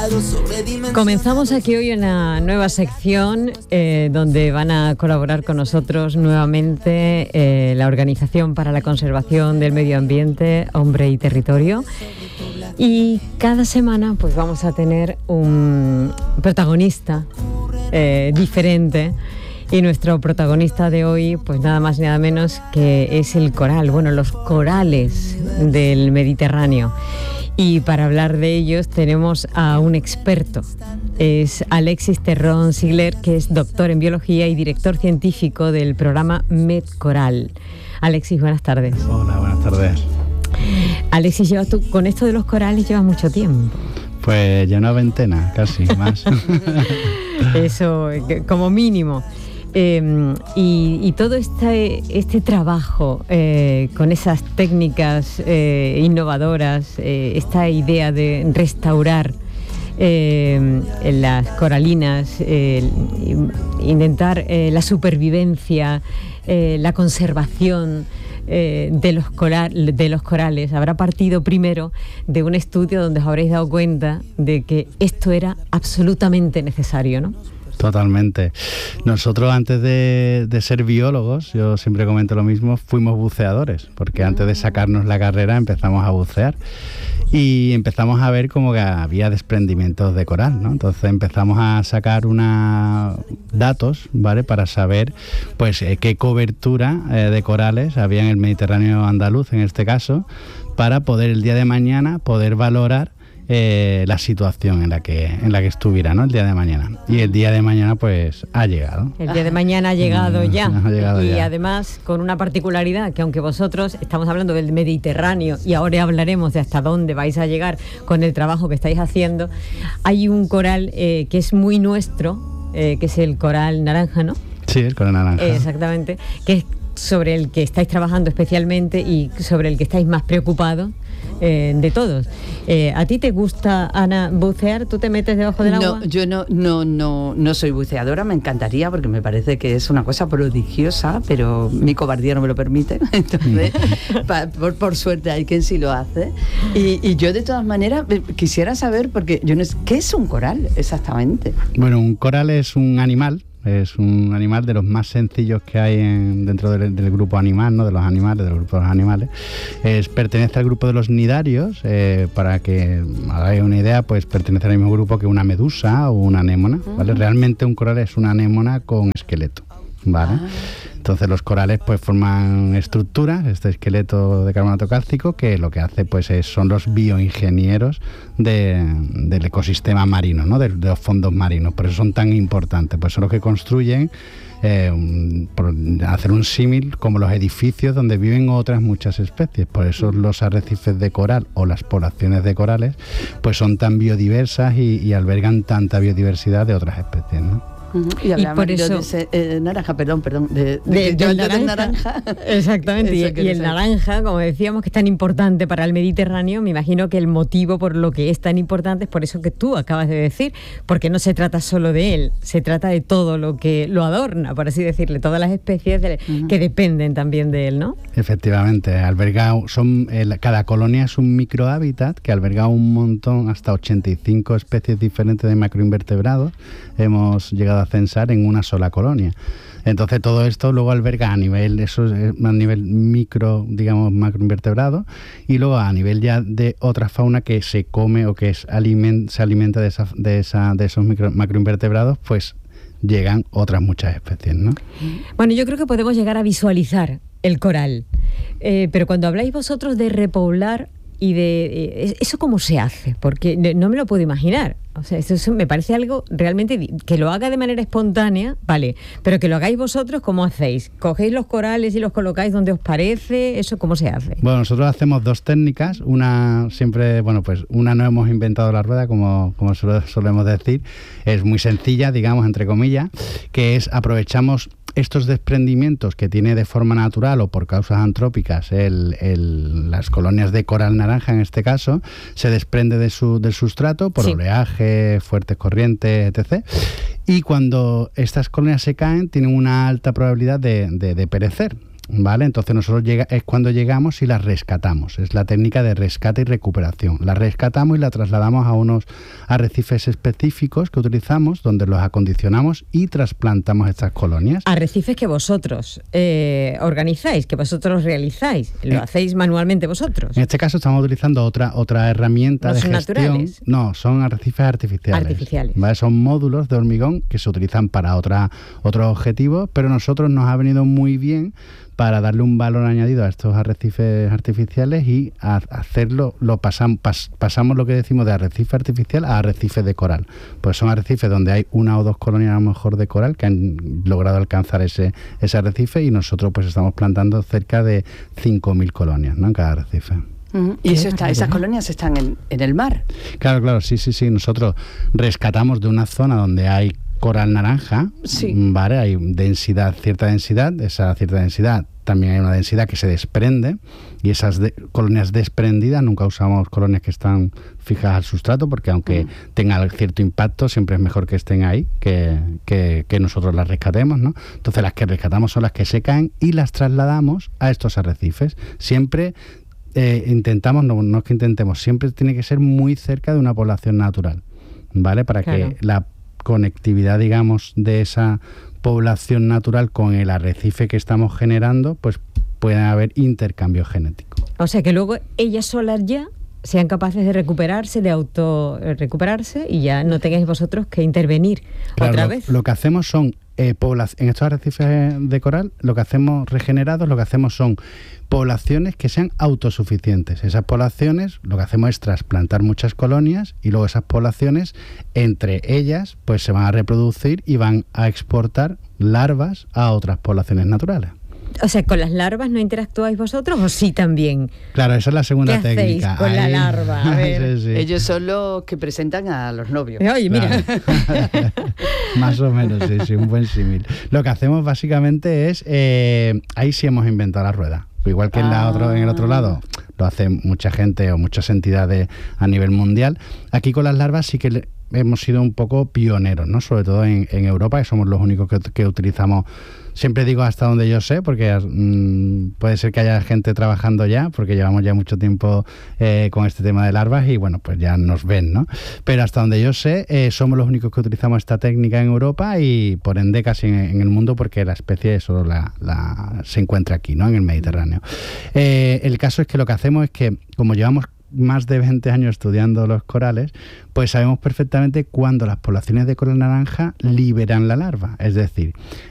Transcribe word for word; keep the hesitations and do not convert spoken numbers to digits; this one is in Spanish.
Comenzamos aquí hoy una nueva sección eh, donde van a colaborar con nosotros nuevamente eh, la Organización para la Conservación del Medio Ambiente, Hombre y Territorio. Y cada semana pues vamos a tener un protagonista eh, diferente. Y nuestro protagonista de hoy, pues nada más y nada menos que es el coral, bueno, los corales del Mediterráneo. Y para hablar de ellos tenemos a un experto. Es Alexis Terrón Sigler, que es doctor en biología y director científico del programa MedCoral. Alexis, buenas tardes. Hola, buenas tardes. Alexis, llevas tú, con esto de los corales llevas mucho tiempo. Pues ya una veintena, casi, más. Eso, como mínimo. Eh, y, y todo este, este trabajo eh, con esas técnicas eh, innovadoras, eh, esta idea de restaurar eh, las coralinas, eh, intentar eh, la supervivencia, eh, la conservación eh, de, los coral, de los corales, habrá partido primero de un estudio donde os habréis dado cuenta de que esto era absolutamente necesario, ¿no? Totalmente. Nosotros antes de, de ser biólogos, yo siempre comento lo mismo, fuimos buceadores, porque antes de sacarnos la carrera empezamos a bucear y empezamos a ver como que había desprendimientos de coral, ¿no? Entonces empezamos a sacar una datos, ¿vale? Para saber pues eh, qué cobertura eh, de corales había en el Mediterráneo andaluz, en este caso, para poder el día de mañana poder valorar Eh, la situación en la que en la que estuviera, ¿no? El día de mañana. Y el día de mañana pues ha llegado. El día de mañana ha llegado ya. Ha llegado y ya. Además con una particularidad, que aunque vosotros estamos hablando del Mediterráneo y ahora hablaremos de hasta dónde vais a llegar con el trabajo que estáis haciendo, hay un coral eh, que es muy nuestro, eh, que es el coral naranja, ¿no? Sí, el coral naranja. Eh, exactamente, que es sobre el que estáis trabajando especialmente y sobre el que estáis más preocupados. Eh, de todos. Eh, ¿A ti te gusta, Ana, bucear? ¿Tú te metes debajo del agua? No, yo no, no, no, no soy buceadora, me encantaría porque me parece que es una cosa prodigiosa, pero mi cobardía no me lo permite. Entonces, pa, por, por suerte hay quien sí lo hace. Y, y yo de todas maneras quisiera saber, porque yo no sé, ¿qué es un coral exactamente? Bueno, un coral es un animal. Es un animal de los más sencillos que hay en, dentro del, del grupo animal, ¿no? De los animales, del grupo de los animales. Es, pertenece al grupo de los nidarios, eh, para que hagáis una idea, pues pertenece al mismo grupo que una medusa o una anémona, ¿vale? Uh-huh. Realmente un coral es una anémona con esqueleto, ¿vale? Ah. Entonces los corales pues forman estructuras, este esqueleto de carbonato cálcico, que lo que hace pues es, son los bioingenieros de, del ecosistema marino, ¿no? De, de los fondos marinos. Por eso son tan importantes, pues son los que construyen, eh, un, por hacer un símil, como los edificios donde viven otras muchas especies. Por eso los arrecifes de coral o las poblaciones de corales pues son tan biodiversas y, y albergan tanta biodiversidad de otras especies, ¿no? Uh-huh. Y, y por eso de ese, eh, naranja, perdón, perdón, de, de, de, de, de naranja. naranja. Exactamente, y, y el naranja, como decíamos, que es tan importante para el Mediterráneo, me imagino que el motivo por lo que es tan importante es por eso que tú acabas de decir, porque no se trata solo de él, se trata de todo lo que lo adorna, por así decirle, todas las especies de, uh-huh. que dependen también de él, ¿no? Efectivamente, alberga, son, el, cada colonia es un microhábitat que alberga un montón, hasta ochenta y cinco especies diferentes de macroinvertebrados, hemos llegado a censar en una sola colonia. Entonces todo esto luego alberga a nivel, eso es a nivel micro, digamos, macroinvertebrado, y luego a nivel ya de otra fauna que se come o que es aliment, se alimenta de, esa, de, esa, de esos micro, macroinvertebrados, pues llegan otras muchas especies, ¿no? Bueno, yo creo que podemos llegar a visualizar el coral, eh, pero cuando habláis vosotros de repoblar y de eh, eso, ¿cómo se hace? Porque no me lo puedo imaginar. O sea, eso, eso me parece algo realmente que lo haga de manera espontánea, vale, pero que lo hagáis vosotros, ¿cómo hacéis? ¿Cogéis los corales y los colocáis donde os parece? ¿Eso cómo se hace? Bueno, nosotros hacemos dos técnicas. Una siempre, bueno, pues una no hemos inventado la rueda, como, como solemos decir. Es muy sencilla, digamos, entre comillas, que es aprovechamos estos desprendimientos que tiene de forma natural o por causas antrópicas el, el, las colonias de coral naranja, en este caso, se desprende de su, del sustrato por sí. oleaje, fuertes corrientes, etcétera. Y cuando estas colonias se caen, tienen una alta probabilidad de, de, de perecer. ¿vale? Entonces nosotros llega, es cuando llegamos y las rescatamos. Es la técnica de rescate y recuperación. La rescatamos y la trasladamos a unos arrecifes específicos que utilizamos, donde los acondicionamos y trasplantamos estas colonias. Arrecifes que vosotros eh, organizáis, que vosotros realizáis. ¿Lo eh, hacéis manualmente vosotros? En este caso estamos utilizando otra, otra herramienta ¿No de son gestión. naturales? No, son arrecifes artificiales. Artificiales. ¿Vale? Son módulos de hormigón que se utilizan para otra, otros objetivos, pero a nosotros nos ha venido muy bien para darle un valor añadido a estos arrecifes artificiales y a hacerlo, lo pasam, pas, pasamos lo que decimos de arrecife artificial a arrecife de coral. Pues son arrecifes donde hay una o dos colonias a lo mejor de coral que han logrado alcanzar ese, ese arrecife, y nosotros pues estamos plantando cerca de cinco mil colonias, ¿no?, en cada arrecife. Uh-huh. Y eso está, esas colonias están en, en el mar. Claro, claro, sí, sí, sí. Nosotros rescatamos de una zona donde hay coral naranja, sí. ¿vale? Hay densidad, cierta densidad, esa cierta densidad también hay una densidad que se desprende, y esas de, colonias desprendidas, nunca usamos colonias que están fijas al sustrato, porque aunque mm. tengan cierto impacto, siempre es mejor que estén ahí que, que, que nosotros las rescatemos, ¿no? Entonces las que rescatamos son las que se caen y las trasladamos a estos arrecifes. Siempre eh, intentamos, no, no es que intentemos, siempre tiene que ser muy cerca de una población natural, ¿vale? Para claro. que la conectividad, digamos, de esa población natural con el arrecife que estamos generando, pues puede haber intercambio genético. O sea que luego ellas solas ya sean capaces de recuperarse, de auto recuperarse, y ya no tengáis vosotros que intervenir claro, otra lo, vez. Lo que hacemos son eh, pobla- en estos arrecifes de coral, lo que hacemos regenerados, lo que hacemos son poblaciones que sean autosuficientes. Esas poblaciones, lo que hacemos es trasplantar muchas colonias, y luego esas poblaciones, entre ellas, pues se van a reproducir y van a exportar larvas a otras poblaciones naturales. O sea, ¿con las larvas no interactuáis vosotros o sí también? Claro, esa es la segunda ¿Qué técnica. hacéis con Ahí. la larva? A ver. Sí, sí. Ellos son los que presentan a los novios. Oye, mira. Claro. Más o menos, sí, sí, un buen símil. Lo que hacemos básicamente es, eh, ahí sí hemos inventado la rueda. Igual que en, la otro, en el otro lado lo hace mucha gente o muchas entidades a nivel mundial. Aquí con las larvas sí que le, hemos sido un poco pioneros, ¿no? Sobre todo en, en Europa, que somos los únicos que, que utilizamos. Siempre digo hasta donde yo sé, porque mmm, puede ser que haya gente trabajando ya, porque llevamos ya mucho tiempo eh, con este tema de larvas y bueno, pues ya nos ven, ¿no? Pero hasta donde yo sé, eh, somos los únicos que utilizamos esta técnica en Europa y por ende casi en, en el mundo, porque la especie solo la, la, se encuentra aquí, ¿no?, en el Mediterráneo. Eh, el caso es que lo que hacemos es que, como llevamos más de veinte años estudiando los corales, pues sabemos perfectamente cuándo las poblaciones de coral naranja liberan la larva. Es decir,